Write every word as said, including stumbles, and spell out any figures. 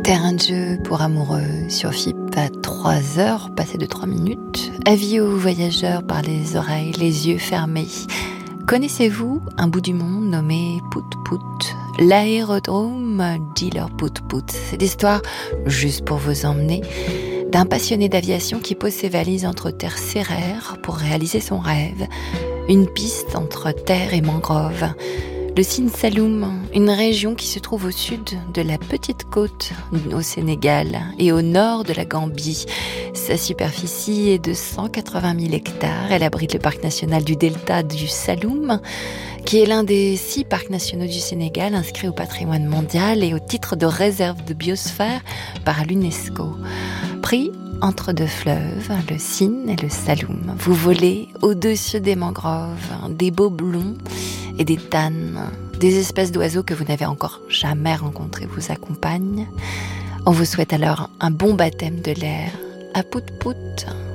Terrain de jeu pour amoureux sur F I P à trois heures, passées de trois minutes. Avis aux voyageurs par les oreilles, les yeux fermés. Connaissez-vous un bout du monde nommé Pout-Pout, l'aérodrome dealer Pout-Pout? C'est l'histoire, juste pour vous emmener, d'un passionné d'aviation qui pose ses valises entre terre serrère pour réaliser son rêve. Une piste entre terre et mangrove. Le Sine Saloum, une région qui se trouve au sud de la petite côte au Sénégal et au nord de la Gambie. Sa superficie est de cent quatre-vingt mille hectares. Elle abrite le parc national du delta du Saloum, qui est l'un des six parcs nationaux du Sénégal inscrits au patrimoine mondial et au titre de réserve de biosphère par l'UNESCO. Pris entre deux fleuves, le Sine et le Saloum. Vous volez au-dessus des mangroves, des boblons et des tannes. Des espèces d'oiseaux que vous n'avez encore jamais rencontrés vous accompagnent. On vous souhaite alors un bon baptême de l'air à Pout-Pout.